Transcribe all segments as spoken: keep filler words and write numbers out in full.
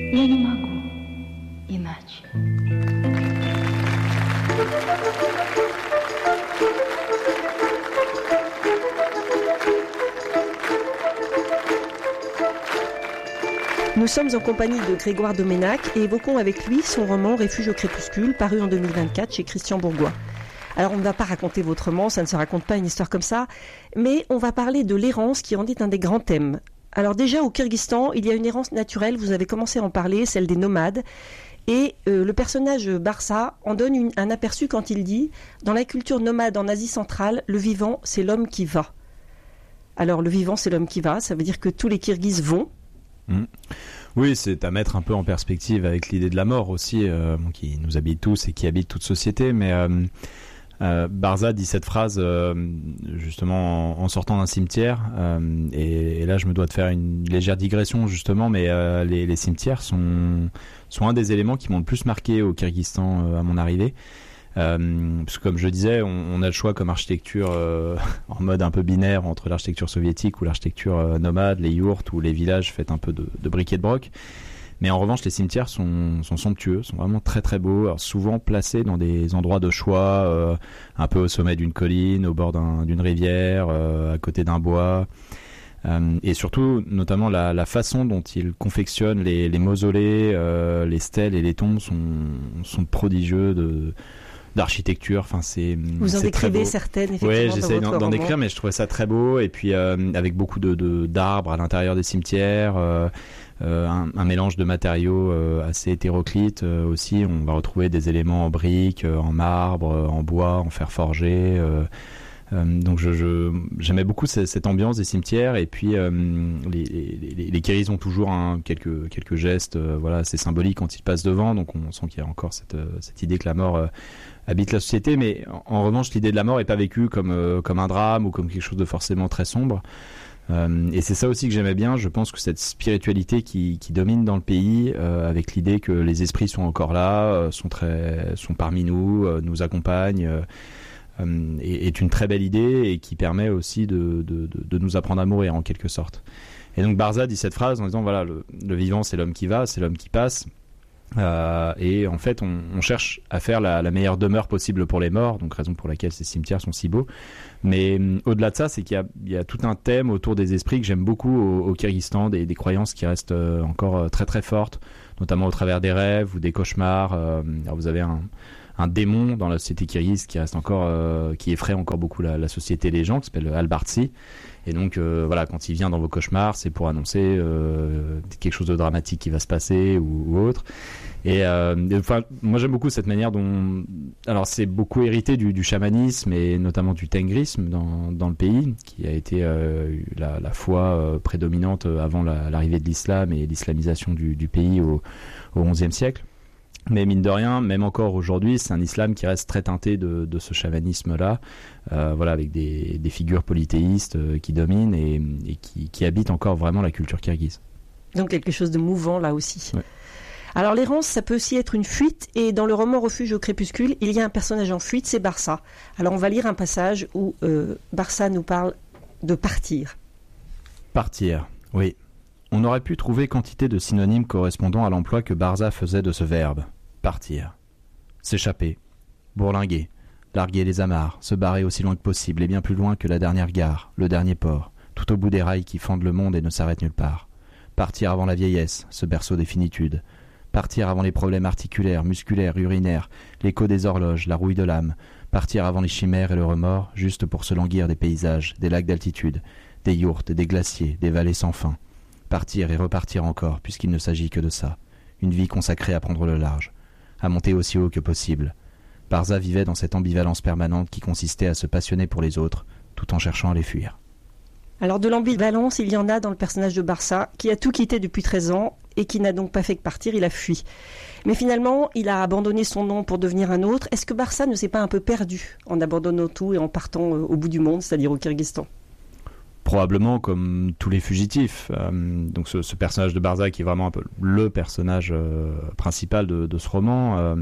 Я не могу иначе. Nous sommes en compagnie de Grégoire Doménac et évoquons avec lui son roman Refuge au crépuscule, paru en deux mille vingt-quatre chez Christian Bourgois. Alors on ne va pas raconter votre roman, ça ne se raconte pas une histoire comme ça, mais on va parler de l'errance qui en est un des grands thèmes. Alors déjà au Kyrgyzstan, il y a une errance naturelle, vous avez commencé à en parler, celle des nomades. Et euh, le personnage Barça en donne une, un aperçu quand il dit « Dans la culture nomade en Asie centrale, le vivant, c'est l'homme qui va ». Alors le vivant, c'est l'homme qui va, ça veut dire que tous les Kirghizes vont. Mmh. Oui, c'est à mettre un peu en perspective avec l'idée de la mort aussi, euh, qui nous habite tous et qui habite toute société. Mais euh, euh, Barza dit cette phrase euh, justement en, en sortant d'un cimetière. Euh, et, et là, je me dois de faire une légère digression justement, mais euh, les, les cimetières sont, sont un des éléments qui m'ont le plus marqué au Kyrgyzstan euh, à mon arrivée. Euh, parce que comme je disais, on, on a le choix comme architecture euh, en mode un peu binaire entre l'architecture soviétique ou l'architecture euh, nomade, les yourtes ou les villages faits un peu de, de briques et de broc. Mais en revanche, les cimetières sont, sont somptueux, sont vraiment très très beaux, alors souvent placés dans des endroits de choix, euh, un peu au sommet d'une colline, au bord d'un, d'une rivière, euh, à côté d'un bois. Euh, et surtout, notamment la, la façon dont ils confectionnent les, les mausolées, euh, les stèles et les tombes sont, sont prodigieux de d'architecture. Enfin, c'est vous en c'est décrivez certaines effectivement. Ouais, dans j'essaie votre d'en, d'en roman. décrire, mais je trouvais ça très beau. Et puis euh, avec beaucoup de, de d'arbres à l'intérieur des cimetières, euh, euh, un, un mélange de matériaux euh, assez hétéroclites euh, aussi. On va retrouver des éléments en briques, euh, en marbre, euh, en bois, en fer forgé. Euh, Euh, donc je, je, j'aimais beaucoup cette, cette ambiance des cimetières, et puis euh, les, les, les Kirghizes ont toujours hein, quelques, quelques gestes euh, voilà, assez symboliques quand ils passent devant, donc on sent qu'il y a encore cette, cette idée que la mort euh, habite la société, mais en, en revanche l'idée de la mort n'est pas vécue comme, euh, comme un drame ou comme quelque chose de forcément très sombre. Euh, et c'est ça aussi que j'aimais bien. Je pense que cette spiritualité qui, qui domine dans le pays, euh, avec l'idée que les esprits sont encore là, euh, sont, très, sont parmi nous, euh, nous accompagnent, euh, est une très belle idée et qui permet aussi de, de, de, de nous apprendre à mourir en quelque sorte. Et donc Barza dit cette phrase en disant voilà, le, le vivant c'est l'homme qui va, c'est l'homme qui passe, euh, et en fait on, on cherche à faire la, la meilleure demeure possible pour les morts, donc raison pour laquelle ces cimetières sont si beaux. Mais au-delà de ça, c'est qu'il y a, il y a tout un thème autour des esprits que j'aime beaucoup au, au Kyrgyzstan, des, des croyances qui restent encore très très fortes, notamment au travers des rêves ou des cauchemars. Euh, alors vous avez un un démon dans la société kirghize qui reste encore, euh, qui effraie encore beaucoup la, la société et les gens, qui s'appelle Albartsi. Et donc, euh, voilà, quand il vient dans vos cauchemars, c'est pour annoncer euh, quelque chose de dramatique qui va se passer ou, ou autre. Et euh, enfin, moi j'aime beaucoup cette manière dont, alors c'est beaucoup hérité du, du chamanisme et notamment du tengrisme dans, dans le pays, qui a été euh, la, la foi euh, prédominante avant la, l'arrivée de l'islam et l'islamisation du, du pays au, au onzième siècle. Mais mine de rien, même encore aujourd'hui, c'est un islam qui reste très teinté de, de ce chamanisme-là, euh, voilà, avec des, des figures polythéistes euh, qui dominent et, et qui, qui habitent encore vraiment la culture kirghize. Donc quelque chose de mouvant là aussi. Ouais. Alors l'errance, ça peut aussi être une fuite, et dans le roman Refuge au crépuscule, il y a un personnage en fuite, c'est Barça. Alors on va lire un passage où euh, Barça nous parle de partir. Partir, oui. On aurait pu trouver quantité de synonymes correspondant à l'emploi que Barza faisait de ce verbe. Partir. S'échapper. Bourlinguer. Larguer les amarres. Se barrer aussi loin que possible et bien plus loin que la dernière gare, le dernier port, tout au bout des rails qui fendent le monde et ne s'arrêtent nulle part. Partir avant la vieillesse, ce berceau des finitudes. Partir avant les problèmes articulaires, musculaires, urinaires, l'écho des horloges, la rouille de l'âme. Partir avant les chimères et le remords, juste pour se languir des paysages, des lacs d'altitude, des yourtes, des glaciers, des vallées sans fin. Partir et repartir encore, puisqu'il ne s'agit que de ça. Une vie consacrée à prendre le large, à monter aussi haut que possible. Barza vivait dans cette ambivalence permanente qui consistait à se passionner pour les autres, tout en cherchant à les fuir. Alors de l'ambivalence, il y en a dans le personnage de Barça, qui a tout quitté depuis treize ans, et qui n'a donc pas fait que partir, il a fui. Mais finalement, il a abandonné son nom pour devenir un autre. Est-ce que Barça ne s'est pas un peu perdu en abandonnant tout et en partant au bout du monde, c'est-à-dire au Kyrgyzstan ? Probablement comme tous les fugitifs. Euh, donc ce, ce personnage de Barza, qui est vraiment un peu le personnage euh, principal de, de ce roman, euh,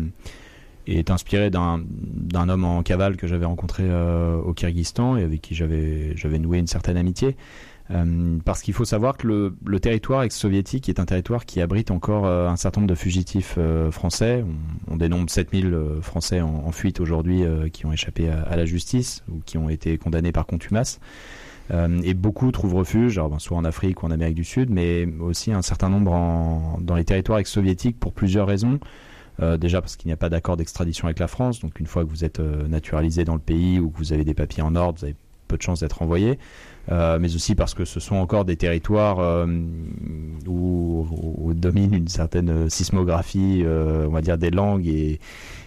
est inspiré d'un, d'un homme en cavale que j'avais rencontré euh, au Kyrgyzstan et avec qui j'avais, j'avais noué une certaine amitié. Euh, parce qu'il faut savoir que le, le territoire ex-soviétique est un territoire qui abrite encore euh, un certain nombre de fugitifs euh, français. On, on dénombre sept mille euh, Français en, en fuite aujourd'hui euh, qui ont échappé à, à la justice ou qui ont été condamnés par contumace. Euh, et beaucoup trouvent refuge, alors, ben, soit en Afrique ou en Amérique du Sud, mais aussi un certain nombre en, dans les territoires ex-soviétiques pour plusieurs raisons. Euh, déjà parce qu'il n'y a pas d'accord d'extradition avec la France, donc une fois que vous êtes euh, naturalisé dans le pays ou que vous avez des papiers en ordre, vous avez peu de chances d'être envoyé. Euh, mais aussi parce que ce sont encore des territoires euh, où, où domine une certaine sismographie, euh, on va dire des langues et,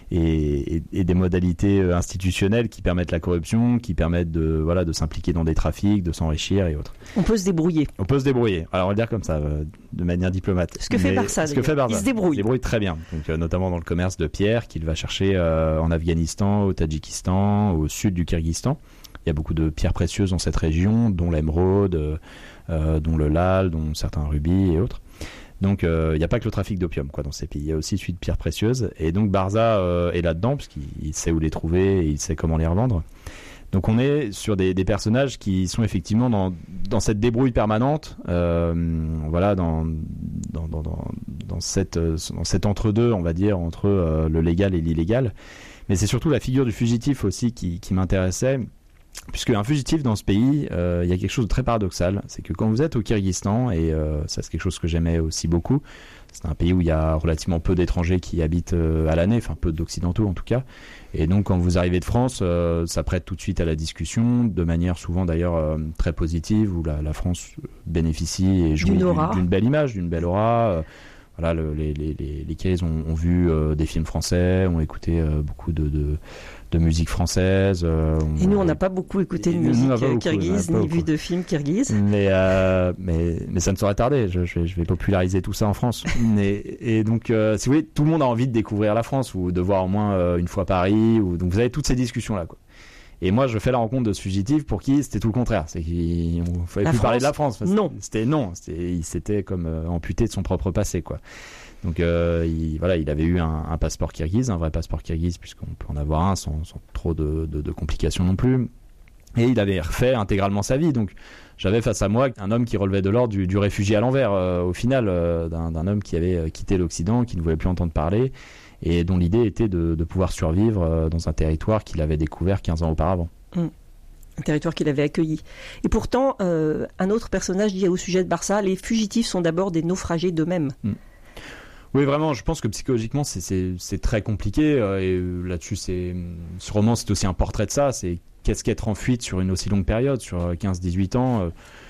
et, et des modalités institutionnelles qui permettent la corruption, qui permettent de, voilà, de s'impliquer dans des trafics, de s'enrichir et autres. On peut se débrouiller. On peut se débrouiller. Alors on va le dire comme ça, euh, de manière diplomate. Ce que fait Barça. Ce que fait Barça. Il se débrouille. Il se débrouille très bien. Donc, euh, notamment dans le commerce de pierre qu'il va chercher euh, en Afghanistan, au Tadjikistan, au sud du Kyrgyzstan. Il y a beaucoup de pierres précieuses dans cette région, dont l'émeraude, euh, euh, dont le lal, dont certains rubis et autres. Donc euh, il n'y a pas que le trafic d'opium quoi, dans ces pays, il y a aussi celui de pierres précieuses. Et donc Barza euh, est là-dedans, puisqu'il sait où les trouver et il sait comment les revendre. Donc on est sur des, des personnages qui sont effectivement dans, dans cette débrouille permanente, euh, voilà, dans, dans, dans, dans, dans, cette, dans cet entre-deux, on va dire, entre euh, le légal et l'illégal. Mais c'est surtout la figure du fugitif aussi qui, qui m'intéressait. Puisque un fugitif dans ce pays, euh, il y a quelque chose de très paradoxal, c'est que quand vous êtes au Kyrgyzstan, et euh, ça c'est quelque chose que j'aimais aussi beaucoup, c'est un pays où il y a relativement peu d'étrangers qui habitent euh, à l'année, enfin peu d'occidentaux en tout cas, et donc quand vous arrivez de France, euh, ça prête tout de suite à la discussion, de manière souvent d'ailleurs euh, très positive, où la, la France bénéficie et jouit d'une, d'une belle image, d'une belle aura. Euh, voilà, le, les, les, les, les Kyrgyz ont, ont vu euh, des films français, ont écouté euh, beaucoup de... de de musique française. Euh, et nous, on n'a pas beaucoup écouté de musique kirghize, ni vu de films kirghizes. Mais, euh, mais, mais ça ne saurait tarder. Je, je, vais, je vais populariser tout ça en France. et, et donc, euh, si vous voulez, tout le monde a envie de découvrir la France ou de voir au moins euh, une fois Paris. Ou, donc, vous avez toutes ces discussions-là, quoi. Et moi, je fais la rencontre de ce fugitif pour qui c'était tout le contraire. C'est qu'il ne fallait la plus France, parler de la France. Non. C'était non. C'était, il s'était comme euh, amputé de son propre passé, quoi. Donc euh, il, voilà, il avait eu un, un passeport kirghize, un vrai passeport kirghize, puisqu'on peut en avoir un sans, sans trop de, de, de complications non plus. Et il avait refait intégralement sa vie. Donc j'avais face à moi un homme qui relevait de l'ordre du, du réfugié à l'envers, euh, au final, euh, d'un, d'un homme qui avait quitté l'Occident, qui ne voulait plus entendre parler, et dont l'idée était de, de pouvoir survivre euh, dans un territoire qu'il avait découvert quinze ans auparavant. Mmh. Un territoire qu'il avait accueilli. Et pourtant, euh, un autre personnage dit au sujet de Barça, les fugitifs sont d'abord des naufragés d'eux-mêmes. Mmh. Oui, vraiment, je pense que psychologiquement, c'est, c'est, c'est très compliqué. Euh, et euh, là-dessus, c'est, ce roman, c'est aussi un portrait de ça. C'est qu'est-ce qu'être en fuite sur une aussi longue période, sur quinze à dix-huit ans. Euh,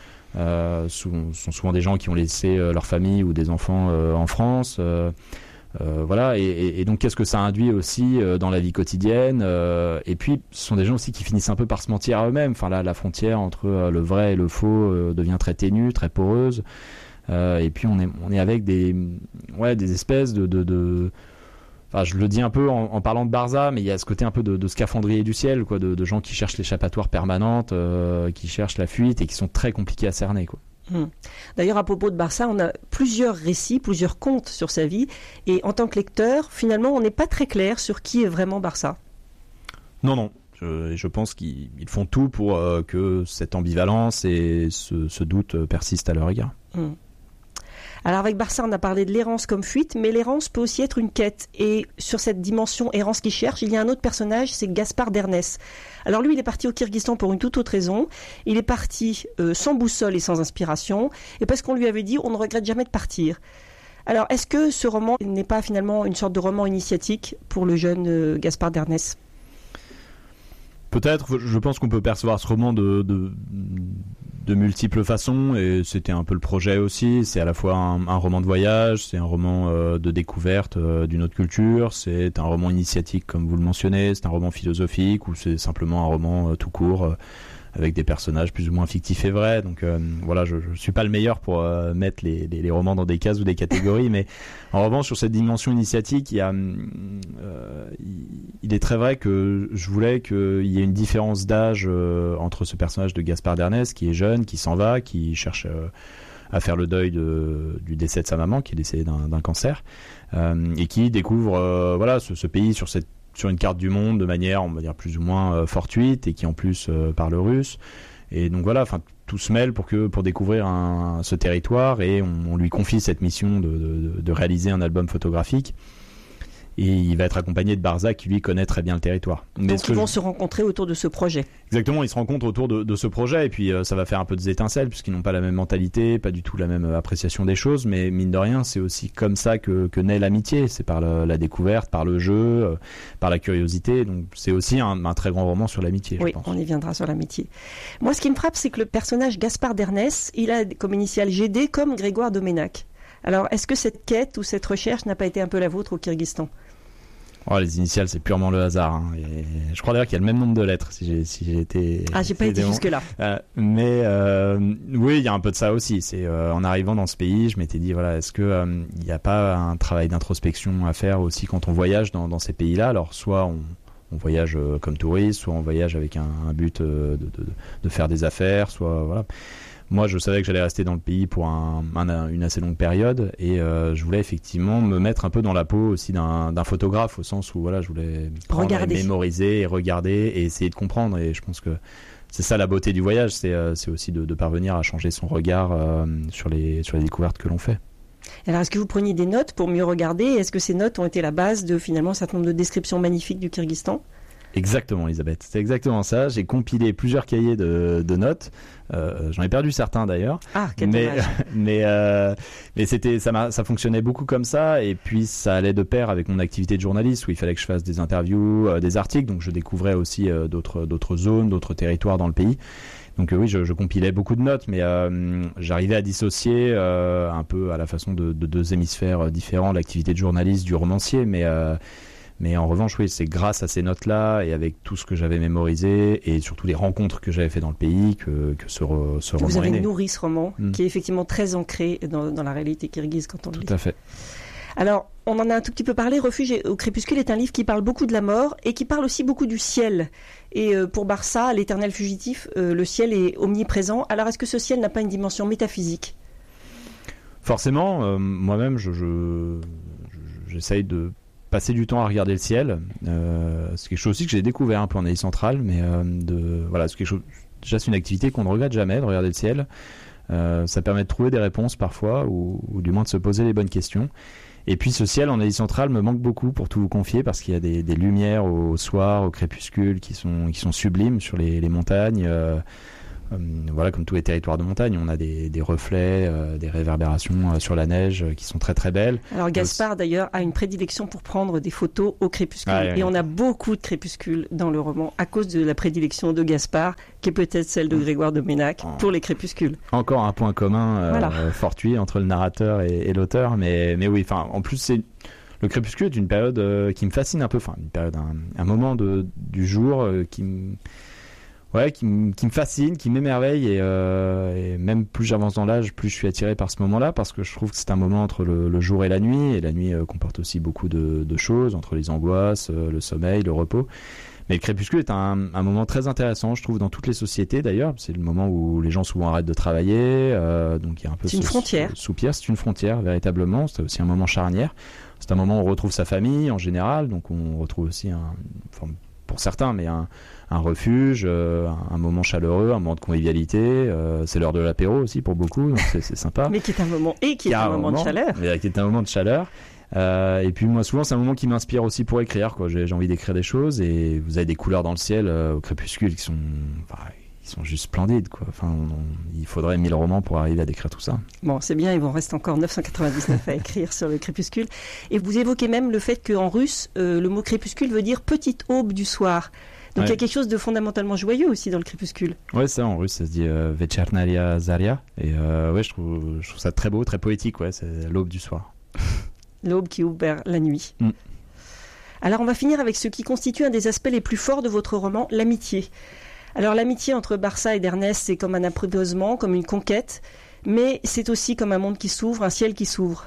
euh, ce sont souvent des gens qui ont laissé euh, leur famille ou des enfants euh, en France. Euh, euh, voilà. Et, et, et donc, qu'est-ce que ça induit aussi euh, dans la vie quotidienne. euh, Et puis, ce sont des gens aussi qui finissent un peu par se mentir à eux-mêmes. Enfin, là, la frontière entre euh, le vrai et le faux euh, devient très ténue, très poreuse. Euh, et puis on est on est avec des ouais des espèces de de, de... Enfin, je le dis un peu en, en parlant de Barza, mais il y a ce côté un peu de, de scaphandrier du ciel, quoi, de, de gens qui cherchent l'échappatoire permanente, euh, qui cherchent la fuite et qui sont très compliqués à cerner, quoi. Hum. D'ailleurs, à propos de Barça, on a plusieurs récits, plusieurs contes sur sa vie, et en tant que lecteur, finalement, on n'est pas très clair sur qui est vraiment Barça. Non, non. Je, je pense qu'ils ils font tout pour euh, que cette ambivalence et ce, ce doute persistent à leur égard. Hum. Alors avec Barça, on a parlé de l'errance comme fuite, mais l'errance peut aussi être une quête. Et sur cette dimension errance qui cherche, il y a un autre personnage, c'est Gaspard d'Ernest. Alors lui, il est parti au Kyrgyzstan pour une toute autre raison. Il est parti euh, sans boussole et sans inspiration, et parce qu'on lui avait dit, on ne regrette jamais de partir. Alors est-ce que ce roman n'est pas finalement une sorte de roman initiatique pour le jeune euh, Gaspard d'Ernest ? Peut-être, je pense qu'on peut percevoir ce roman de, de, de multiples façons, et c'était un peu le projet aussi. C'est à la fois un, un roman de voyage, c'est un roman euh, de découverte euh, d'une autre culture, c'est un roman initiatique comme vous le mentionnez, c'est un roman philosophique, ou c'est simplement un roman euh, tout court, euh, avec des personnages plus ou moins fictifs et vrais. Donc euh, voilà, je, je suis pas le meilleur pour euh, mettre les, les, les romans dans des cases ou des catégories, mais en revanche, sur cette dimension initiatique, il y a, euh, il est très vrai que je voulais qu'il y ait une différence d'âge euh, entre ce personnage de Gaspard d'Ernest, qui est jeune, qui s'en va, qui cherche euh, à faire le deuil de, du décès de sa maman, qui est décédée d'un, d'un cancer, euh, et qui découvre euh, voilà ce, ce pays sur cette sur une carte du monde de manière, on va dire, plus ou moins euh, fortuite, et qui en plus euh, parle russe. Et donc voilà, enfin, tout se mêle pour que pour découvrir un, ce territoire, et on, on lui confie cette mission de, de, de réaliser un album photographique. Et il va être accompagné de Barza qui lui connaît très bien le territoire. Mais Donc ils vont je... se rencontrer autour de ce projet. Exactement, ils se rencontrent autour de, de ce projet, et puis euh, ça va faire un peu des étincelles puisqu'ils n'ont pas la même mentalité, pas du tout la même appréciation des choses, mais mine de rien c'est aussi comme ça que, que naît l'amitié, c'est par le, la découverte, par le jeu, euh, par la curiosité, donc c'est aussi un, un très grand roman sur l'amitié. Oui, je pense. On y viendra sur l'amitié. Moi ce qui me frappe c'est que le personnage Gaspard d'Ernest, il a comme initiale G D comme Grégoire Doménac. Alors est-ce que cette quête ou cette recherche n'a pas été un peu la vôtre au Kyrgyzstan ? Oh, les initiales, c'est purement le hasard. Hein. Et je crois d'ailleurs qu'il y a le même nombre de lettres, si j'ai, si j'ai été... Ah, j'ai pas été jusque-là. Euh, mais euh, oui, il y a un peu de ça aussi. C'est euh, en arrivant dans ce pays, je m'étais dit, voilà, est-ce que euh, il n'y a pas un travail d'introspection à faire aussi quand on voyage dans, dans ces pays-là ? Alors, soit on, on voyage euh, comme touriste, soit on voyage avec un, un but euh, de, de, de faire des affaires, soit... voilà. Moi, je savais que j'allais rester dans le pays pour un, un, une assez longue période, et euh, je voulais effectivement me mettre un peu dans la peau aussi d'un, d'un photographe, au sens où voilà, je voulais prendre regarder. et mémoriser et regarder et essayer de comprendre. Et je pense que c'est ça la beauté du voyage, c'est, euh, c'est aussi de, de parvenir à changer son regard euh, sur les, sur les découvertes que l'on fait. Alors, est-ce que vous preniez des notes pour mieux regarder ? Est-ce que ces notes ont été la base de finalement un certain nombre de descriptions magnifiques du Kyrgyzstan ? Exactement, Elisabeth, c'est exactement ça. J'ai compilé plusieurs cahiers de, de notes. Euh, j'en ai perdu certains d'ailleurs. Ah, quel mais, dommage. mais, euh, mais c'était, ça, m'a, ça fonctionnait beaucoup comme ça. Et puis ça allait de pair avec mon activité de journaliste où il fallait que je fasse des interviews, euh, des articles. Donc je découvrais aussi euh, d'autres, d'autres zones, d'autres territoires dans le pays. Donc euh, oui, je, je compilais beaucoup de notes, mais euh, j'arrivais à dissocier euh, un peu à la façon de, de deux hémisphères différents l'activité de journaliste du romancier. Mais... Euh, Mais en revanche, oui, c'est grâce à ces notes-là et avec tout ce que j'avais mémorisé et surtout les rencontres que j'avais fait dans le pays que, que ce, re, ce roman Vous avez est né. nourri ce roman mmh. qui est effectivement très ancré dans, dans la réalité kirghize quand on le lit. Tout à fait. Alors, on en a un tout petit peu parlé. Refuge au crépuscule est un livre qui parle beaucoup de la mort et qui parle aussi beaucoup du ciel. Et euh, pour Barça, l'éternel fugitif, euh, le ciel est omniprésent. Alors, est-ce que ce ciel n'a pas une dimension métaphysique ? Forcément, euh, moi-même, je, je, j'essaye de passer du temps à regarder le ciel. Euh, c'est quelque chose aussi que j'ai découvert un peu en Asie centrale, mais euh, de, voilà, c'est quelque chose, déjà c'est une activité qu'on ne regrette jamais, de regarder le ciel. Euh, ça permet de trouver des réponses parfois, ou, ou du moins de se poser les bonnes questions. Et puis ce ciel en Asie centrale me manque beaucoup pour tout vous confier, parce qu'il y a des, des lumières au soir, au crépuscule, qui sont, qui sont sublimes sur les, les montagnes. Euh, Euh, voilà, comme tous les territoires de montagne, on a des, des reflets, euh, des réverbérations euh, sur la neige euh, qui sont très très belles. Alors Gaspard d'ailleurs a une prédilection pour prendre des photos au crépuscule. Ah, oui, et oui. On a beaucoup de crépuscules dans le roman à cause de la prédilection de Gaspard, qui est peut-être celle de Grégoire Doménac, oh. pour les crépuscules. Encore un point commun euh, voilà. euh, fortuit entre le narrateur et, et l'auteur, mais, mais oui, enfin, en plus c'est... Le crépuscule est une période euh, qui me fascine un peu, enfin une période, un, un moment de, du jour euh, qui me... Ouais, qui, m- qui me fascine, qui m'émerveille et, euh, et même plus j'avance dans l'âge, plus je suis attiré par ce moment-là parce que je trouve que c'est un moment entre le, le jour et la nuit et la nuit euh, comporte aussi beaucoup de, de choses entre les angoisses, euh, le sommeil, le repos. Mais le crépuscule est un, un moment très intéressant, je trouve, dans toutes les sociétés d'ailleurs. C'est le moment où les gens souvent arrêtent de travailler, euh, donc il y a un peu c'est ce, une frontière. ce soupir. C'est une frontière véritablement. C'est aussi un moment charnière. C'est un moment où on retrouve sa famille en général, donc on retrouve aussi un, enfin, pour certains, mais un un refuge, euh, un moment chaleureux, un moment de convivialité. Euh, c'est l'heure de l'apéro aussi pour beaucoup, donc c'est, c'est sympa. Mais qui est un moment et qui est un, un moment, moment de chaleur. Mais qui est un moment de chaleur. Euh, et puis moi souvent c'est un moment qui m'inspire aussi pour écrire, quoi. J'ai, j'ai envie d'écrire des choses et vous avez des couleurs dans le ciel euh, au crépuscule qui sont, enfin, ils sont juste splendides, quoi. Enfin, on, on, il faudrait mille romans pour arriver à décrire tout ça. Bon, c'est bien, il vous en reste encore neuf cent quatre-vingt-dix-neuf à écrire sur le crépuscule. Et vous évoquez même le fait qu'en russe, euh, le mot crépuscule veut dire petite aube du soir. Donc ouais. Il y a quelque chose de fondamentalement joyeux aussi dans le crépuscule. Ouais, ça en russe ça se dit euh, Večernaria Zaria et euh, ouais, je trouve, je trouve ça très beau, très poétique, ouais, c'est l'aube du soir. L'aube qui ouvre la nuit. Mm. Alors on va finir avec ce qui constitue un des aspects les plus forts de votre roman, l'amitié. Alors l'amitié entre Barça et d'Ernest, c'est comme un apprivoisement, comme une conquête, mais c'est aussi comme un monde qui s'ouvre, un ciel qui s'ouvre.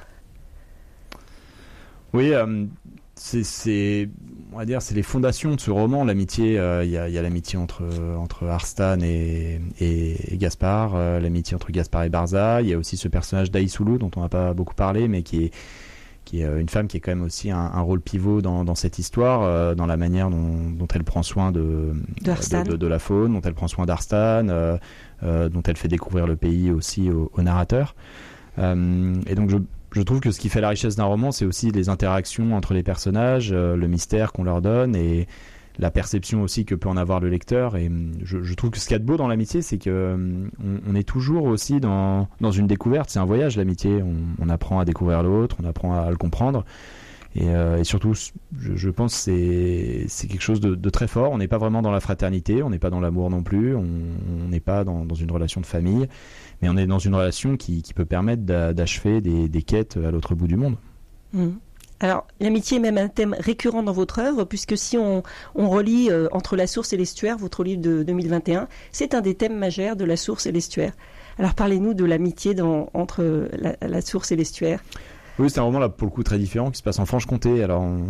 Oui, euh, c'est, c'est, on va dire, c'est les fondations de ce roman. L'amitié, il euh, y, y a l'amitié entre entre Arstan et, et, et Gaspard, euh, l'amitié entre Gaspard et Barza. Il y a aussi ce personnage d'Aïsoulou dont on n'a pas beaucoup parlé, mais qui est qui est une femme qui est quand même aussi un, un rôle pivot dans, dans cette histoire, euh, dans la manière dont, dont elle prend soin de, de, de, de la faune, dont elle prend soin d'Arstan, euh, euh, dont elle fait découvrir le pays aussi au, au narrateur. Euh, et donc je, je trouve que ce qui fait la richesse d'un roman, c'est aussi les interactions entre les personnages, euh, le mystère qu'on leur donne et la perception aussi que peut en avoir le lecteur. Et je, je trouve que ce qu'il y a de beau dans l'amitié, c'est que on, on est toujours aussi dans, dans une découverte. C'est un voyage, l'amitié. On, on apprend à découvrir l'autre, on apprend à le comprendre. Et, euh, et surtout, je, je pense que c'est, c'est quelque chose de, de très fort. On n'est pas vraiment dans la fraternité, on n'est pas dans l'amour non plus, on n'est pas dans, dans une relation de famille, mais on est dans une relation qui, qui peut permettre d'achever des, des quêtes à l'autre bout du monde. Mmh. Alors, l'amitié est même un thème récurrent dans votre œuvre, puisque si on, on relit euh, Entre la source et l'estuaire, votre livre de deux mille vingt et un, c'est un des thèmes majeurs de la source et l'estuaire. Alors, parlez-nous de l'amitié dans, entre la, la source et l'estuaire. Oui, c'est un roman là pour le coup très différent qui se passe en Franche-Comté. Alors on,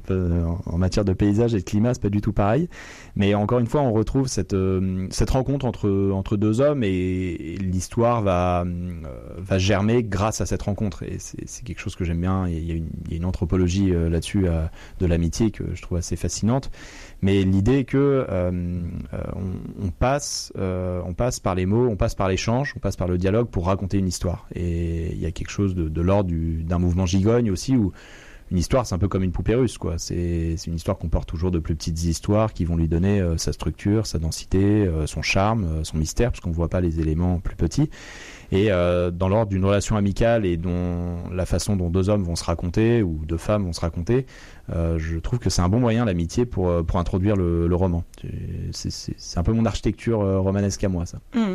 en matière de paysage et de climat, c'est pas du tout pareil. Mais encore une fois, on retrouve cette euh, cette rencontre entre entre deux hommes et, et l'histoire va euh, va germer grâce à cette rencontre. Et c'est, c'est quelque chose que j'aime bien. Il y a une, il y a une anthropologie euh, là-dessus euh, de l'amitié que je trouve assez fascinante. Mais l'idée est que euh, on, on passe euh, on passe par les mots, on passe par l'échange, on passe par le dialogue pour raconter une histoire. Et il y a quelque chose de, de l'ordre du d'un mouvement gigogne aussi, où une histoire c'est un peu comme une poupée russe, quoi. C'est, c'est une histoire qu'on porte toujours de plus petites histoires qui vont lui donner euh, sa structure, sa densité, euh, son charme, euh, son mystère, parce qu'on voit pas les éléments plus petits. Et euh, dans l'ordre d'une relation amicale et dont la façon dont deux hommes vont se raconter ou deux femmes vont se raconter, euh, je trouve que c'est un bon moyen, l'amitié, pour pour introduire le, le roman. C'est, c'est, c'est un peu mon architecture euh, romanesque à moi, ça. Mmh.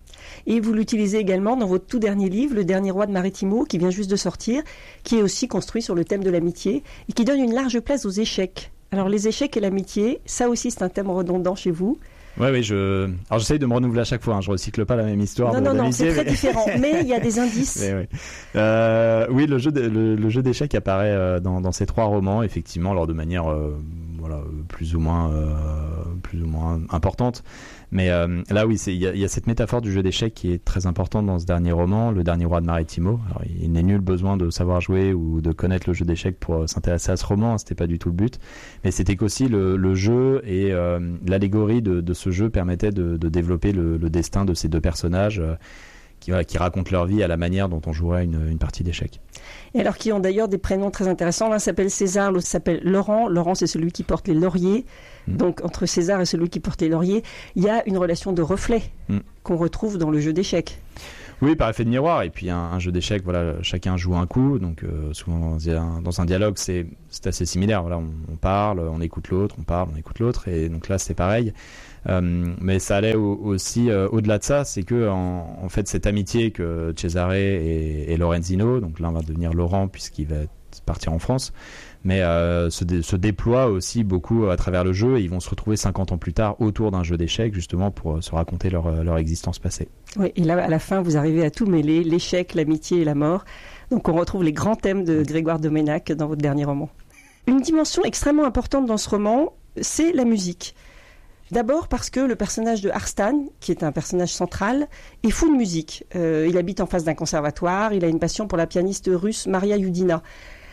Et vous l'utilisez également dans votre tout dernier livre, Le Dernier Roi de Maritimo, qui vient juste de sortir, qui est aussi construit sur le thème de l'amitié et qui donne une large place aux échecs. Alors les échecs et l'amitié, ça aussi c'est un thème redondant chez vous. Oui, oui, je... Alors j'essaye de me renouveler à chaque fois, hein. Je recycle pas la même histoire. Non, de, non, non, c'est mais... très mais... différent, mais il y a des indices. Mais oui, euh, oui le, jeu de, le, le jeu d'échecs apparaît euh, dans, dans ces trois romans, effectivement, alors de manière euh, voilà, plus ou moins, euh, plus ou moins importante. Mais euh, là, oui, il y, y a cette métaphore du jeu d'échecs qui est très importante dans ce dernier roman, Le Dernier Roi de Maritimo. Alors, il n'est nul besoin de savoir jouer ou de connaître le jeu d'échecs pour s'intéresser à ce roman, c'était pas du tout le but. Mais c'était qu'aussi le, le jeu et euh, l'allégorie de, de ce jeu permettait de, de développer le, le destin de ces deux personnages euh, qui, voilà, qui racontent leur vie à la manière dont on jouerait une, une partie d'échecs. Et alors qui ont d'ailleurs des prénoms très intéressants. L'un s'appelle César, l'autre s'appelle Laurent. Laurent, c'est celui qui porte les lauriers. Mmh. Donc entre César et celui qui porte les lauriers, il y a une relation de reflet mmh. qu'on retrouve dans le jeu d'échecs. Oui, par effet de miroir. Et puis un, un jeu d'échecs, voilà, chacun joue un coup. Donc euh, souvent dans un dialogue, c'est, c'est assez similaire. Voilà, on, on parle, on écoute l'autre, on parle, on écoute l'autre. Et donc là, c'est pareil. Euh, mais ça allait au, aussi euh, au-delà de ça, c'est que en, en fait cette amitié que Cesare et, et Lorenzino, donc l'un va devenir Laurent puisqu'il va partir en France, mais euh, se, dé, se déploie aussi beaucoup à travers le jeu et ils vont se retrouver cinquante ans plus tard autour d'un jeu d'échecs justement pour se raconter leur, leur existence passée. Oui, et là à la fin vous arrivez à tout mêler, l'échec, l'amitié et la mort. Donc on retrouve les grands thèmes de Grégoire Doménac dans votre dernier roman. Une dimension extrêmement importante dans ce roman, c'est la musique. D'abord parce que le personnage de Arstan, qui est un personnage central, est fou de musique. Euh, il habite en face d'un conservatoire, il a une passion pour la pianiste russe Maria Yudina.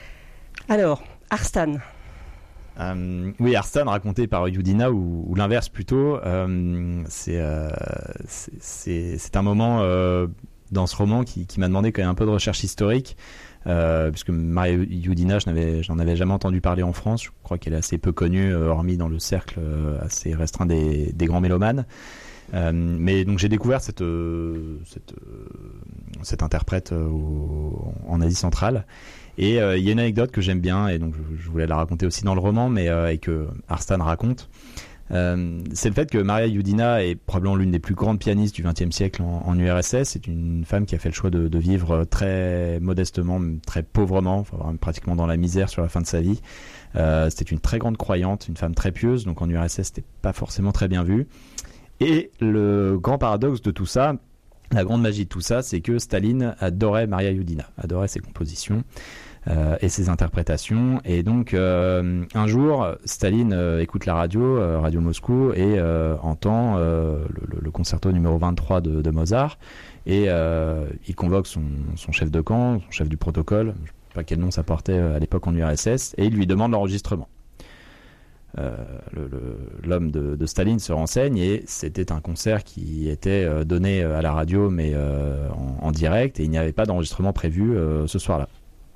Alors, Arstan. Euh, oui, Arstan raconté par Yudina, ou, ou l'inverse plutôt, euh, c'est, euh, c'est, c'est, c'est un moment euh, dans ce roman qui, qui m'a demandé quand même un peu de recherche historique. Euh, puisque Maria Yudina, je n'avais, j'en avais jamais entendu parler en France. Je crois qu'elle est assez peu connue, euh, hormis dans le cercle euh, assez restreint des, des grands mélomanes. Euh, mais donc j'ai découvert cette, euh, cette, euh, cette interprète euh, au, en Asie centrale. Et il euh, y a une anecdote que j'aime bien, et donc je, je voulais la raconter aussi dans le roman, mais euh, et que Arstan raconte. Euh, c'est le fait que Maria Yudina est probablement l'une des plus grandes pianistes du vingtième siècle en, en U R S S. C'est une femme qui a fait le choix de, de vivre très modestement, très pauvrement, enfin, pratiquement dans la misère sur la fin de sa vie. Euh, c'était une très grande croyante, une femme très pieuse, donc en U R S S c'était pas forcément très bien vu. Et le grand paradoxe de tout ça, la grande magie de tout ça, c'est que Staline adorait Maria Yudina, adorait ses compositions. Euh, et ses interprétations. Et donc, euh, un jour, Staline euh, écoute la radio, euh, Radio Moscou, et euh, entend euh, le, le concerto numéro vingt-trois de, de Mozart. Et euh, il convoque son, son chef de camp, son chef du protocole, je ne sais pas quel nom ça portait à l'époque en U R S S, et il lui demande l'enregistrement. Euh, le, le, l'homme de, de Staline se renseigne et c'était un concert qui était euh, donné à la radio mais euh, en, en direct, et il n'y avait pas d'enregistrement prévu euh, ce soir-là.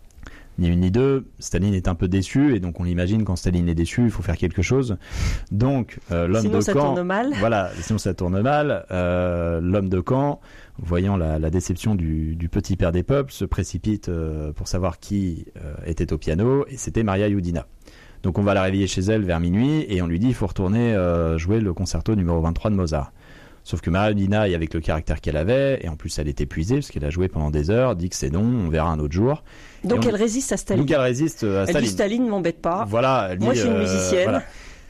Ni une ni deux, Staline est un peu déçu, et donc on l'imagine, quand Staline est déçu, il faut faire quelque chose. Donc euh, l'homme sinon de ça camp, tourne mal. Voilà, sinon ça tourne mal. Euh, l'homme de camp, voyant la, la déception du, du petit père des peuples, se précipite euh, pour savoir qui euh, était au piano, et c'était Maria Youdina. Donc on va la réveiller chez elle vers minuit, et on lui dit il faut retourner euh, jouer le concerto numéro vingt-trois de Mozart. Sauf que Maria Youdina, et avec le caractère qu'elle avait, et en plus elle est épuisée parce qu'elle a joué pendant des heures, dit que c'est non, on verra un autre jour. Donc on... elle résiste à Staline. Donc elle résiste à Staline. Elle dit Staline ne m'embête pas. Voilà, elle dit, moi je suis une euh, musicienne. Voilà.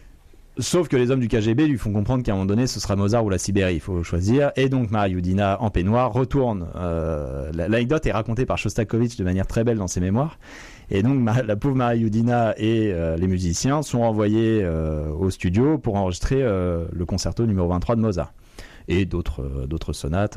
Sauf que les hommes du K G B lui font comprendre qu'à un moment donné ce sera Mozart ou la Sibérie, il faut choisir. Et donc Maria Youdina, en peignoir, retourne. Euh, l'anecdote est racontée par Shostakovich de manière très belle dans ses mémoires. Et donc la pauvre Maria Youdina et euh, les musiciens sont renvoyés euh, au studio pour enregistrer euh, le concerto numéro vingt-trois de Mozart et d'autres euh, d'autres sonates.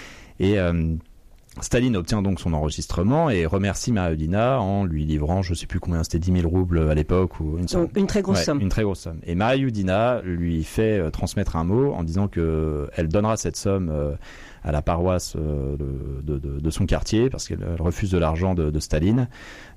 Et euh, Staline obtient donc son enregistrement et remercie Maria Youdina en lui livrant, je ne sais plus combien, c'était dix mille roubles à l'époque, ou une, somme. une très grosse ouais, somme. Une très grosse somme. Et Maria Youdina lui fait euh, transmettre un mot en disant que elle donnera cette somme euh, à la paroisse euh, de, de, de son quartier, parce qu'elle refuse de l'argent de, de Staline,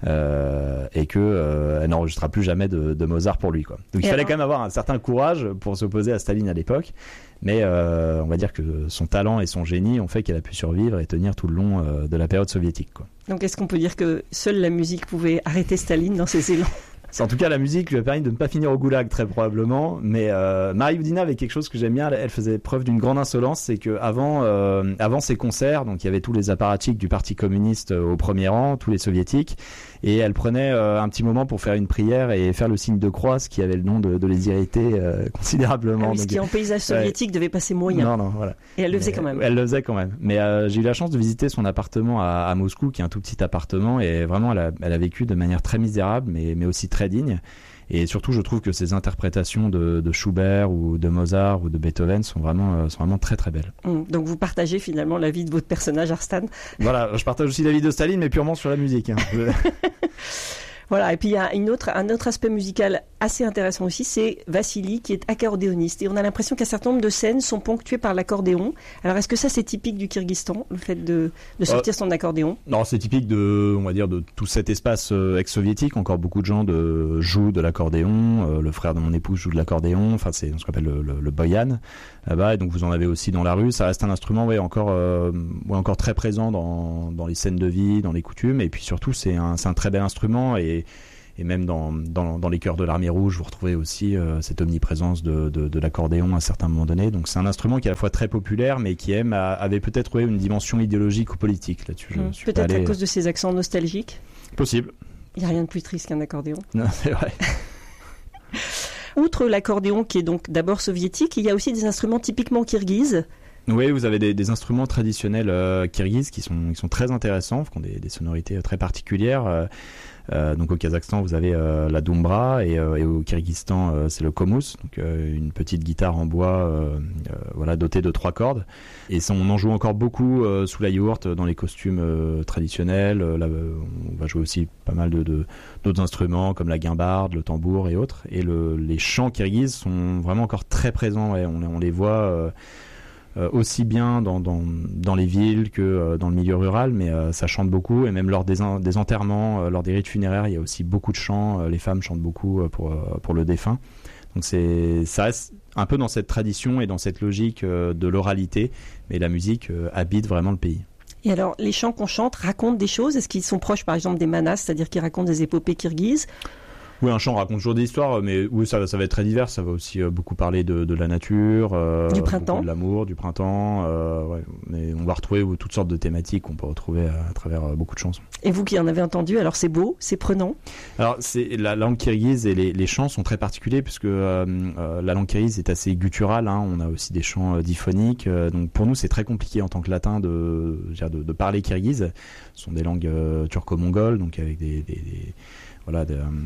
euh, et que euh, elle n'enregistrera plus jamais de, de Mozart pour lui, quoi. Donc et il alors... fallait quand même avoir un certain courage pour s'opposer à Staline à l'époque. Mais euh, on va dire que son talent et son génie ont fait qu'elle a pu survivre et tenir tout le long euh, de la période soviétique, quoi. Donc est-ce qu'on peut dire que seule la musique pouvait arrêter Staline dans ses élans ? En tout cas, la musique lui a permis de ne pas finir au goulag, très probablement. Mais euh, Maria Youdina avait quelque chose que j'aime bien. Elle faisait preuve d'une grande insolence. C'est qu'avant euh, avant ses concerts, donc il y avait tous les apparatchiks du Parti communiste au premier rang, tous les soviétiques. Et elle prenait euh, un petit moment pour faire une prière et faire le signe de croix, ce qui avait le nom de, de les irriter euh, considérablement. Ah oui, ce qui en paysage soviétique ouais. devait passer moyen. Non, non, voilà. Et elle le mais, faisait quand même. Elle le faisait quand même. Mais euh, j'ai eu la chance de visiter son appartement à, à Moscou, qui est un tout petit appartement. Et vraiment, elle a, elle a vécu de manière très misérable, mais, mais aussi très digne. Et surtout, je trouve que ses interprétations de, de Schubert ou de Mozart ou de Beethoven sont vraiment, euh, sont vraiment très très belles. Mmh, donc vous partagez finalement la vie de votre personnage, Arstan. Voilà, je partage aussi la vie de Staline, mais purement sur la musique. Hein. Voilà, et puis il y a une autre, un autre aspect musical assez intéressant aussi, c'est Vassili qui est accordéoniste. Et on a l'impression qu'un certain nombre de scènes sont ponctuées par l'accordéon. Alors est-ce que ça c'est typique du Kyrgyzstan, le fait de, de sortir euh, son accordéon ? Non, c'est typique de, on va dire, de tout cet espace euh, ex-soviétique. Encore beaucoup de gens de, jouent de l'accordéon. Euh, le frère de mon épouse joue de l'accordéon. Enfin, c'est ce qu'on appelle le, le, le boyan là-bas. Et donc vous en avez aussi dans la rue. Ça reste un instrument, ouais, encore, euh, ouais, encore très présent dans, dans les scènes de vie, dans les coutumes. Et puis surtout, c'est un, c'est un très bel instrument. Et Et même dans, dans, dans les chœurs de l'Armée Rouge, vous retrouvez aussi euh, cette omniprésence de, de, de l'accordéon à un certain moment donné. Donc c'est un instrument qui est à la fois très populaire, mais qui aime, a, avait peut-être ouais, une dimension idéologique ou politique là-dessus. Mmh. Peut-être allé... à cause de ses accents nostalgiques. Possible. Il n'y a rien de plus triste qu'un accordéon. Non, c'est vrai. Outre l'accordéon qui est donc d'abord soviétique, il y a aussi des instruments typiquement kirghizes. Oui, vous avez des, des instruments traditionnels euh, kirghizes qui sont, qui sont très intéressants, qui ont des, des sonorités très particulières. Euh, Euh, donc au Kazakhstan, vous avez euh, la doumbra et, euh, et au Kyrgyzstan, euh, c'est le komous, donc euh, une petite guitare en bois, euh, euh, voilà, dotée de trois cordes. Et ça, on en joue encore beaucoup euh, sous la yourte, dans les costumes euh, traditionnels. Euh, là, on va jouer aussi pas mal de, de d'autres instruments comme la guimbarde, le tambour et autres. Et le, les chants kirghizes sont vraiment encore très présents. Ouais, on, on les voit. Euh, Euh, aussi bien dans, dans, dans les villes que euh, dans le milieu rural, mais euh, ça chante beaucoup, et même lors des, en, des enterrements, euh, lors des rites funéraires, il y a aussi beaucoup de chants, euh, les femmes chantent beaucoup euh, pour, euh, pour le défunt. Donc c'est, ça reste un peu dans cette tradition et dans cette logique euh, de l'oralité, mais la musique euh, habite vraiment le pays. Et alors, les chants qu'on chante racontent des choses ? Est-ce qu'ils sont proches par exemple des manas, c'est-à-dire qu'ils racontent des épopées kirghizes ? Oui, un chant raconte toujours des histoires, mais oui, ça, ça va être très divers. Ça va aussi euh, beaucoup parler de, de la nature, euh, du printemps, de l'amour, du printemps. Euh, ouais, mais on va retrouver euh, toutes sortes de thématiques qu'on peut retrouver à, à travers euh, beaucoup de chansons. Et vous qui en avez entendu, alors c'est beau, c'est prenant. Alors, c'est, la langue kirghize et les, les chants sont très particuliers, puisque euh, euh, la langue kirghize est assez gutturale. Hein, on a aussi des chants euh, diphoniques. Euh, donc pour nous, c'est très compliqué en tant que latin de, de, de parler kirghize. Ce sont des langues euh, turco-mongoles, donc avec des, des, des voilà, de, une,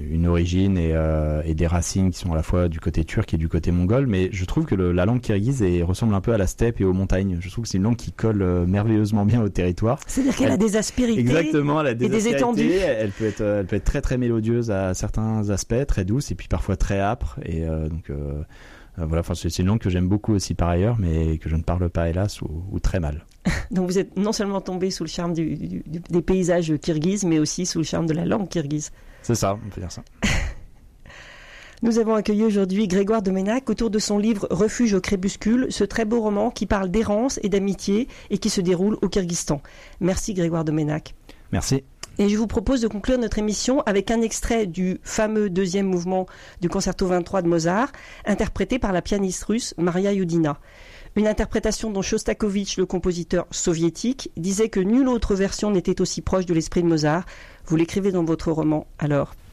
une origine et, euh, et des racines qui sont à la fois du côté turc et du côté mongol, mais je trouve que le, la langue kirghize est, ressemble un peu à la steppe et aux montagnes. Je trouve que c'est une langue qui colle euh, merveilleusement bien au territoire. C'est-à-dire qu'elle elle, a des aspérités. Exactement, elle a des, et des étendues. Elle peut être, elle peut être très très mélodieuse à certains aspects, très douce, et puis parfois très âpre. Et euh, donc euh, euh, voilà, enfin c'est, c'est une langue que j'aime beaucoup aussi par ailleurs, mais que je ne parle pas hélas ou, ou très mal. Donc vous êtes non seulement tombé sous le charme du, du, des paysages kirghizes, mais aussi sous le charme de la langue kirghize. C'est ça, on peut dire ça. Nous avons accueilli aujourd'hui Grégoire Domenac autour de son livre Refuge au crépuscule, ce très beau roman qui parle d'errance et d'amitié et qui se déroule au Kirghizstan. Merci Grégoire Domenac. Merci. Et je vous propose de conclure notre émission avec un extrait du fameux deuxième mouvement du concerto vingt-trois de Mozart, interprété par la pianiste russe Maria Yudina. Une interprétation dont Shostakovich, le compositeur soviétique, disait que nulle autre version n'était aussi proche de l'esprit de Mozart. Vous l'écrivez dans votre roman, alors